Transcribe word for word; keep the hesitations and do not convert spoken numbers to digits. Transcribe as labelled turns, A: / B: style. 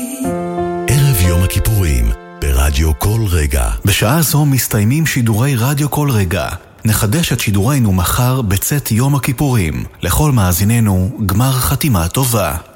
A: ערב יום הכיפורים ברדיו כל רגע. בשעה זו מסתיימים שידורי רדיו כל רגע. נחדש את שידורנו מחר בצאת יום הכיפורים. לכל מאזיננו גמר חתימה טובה.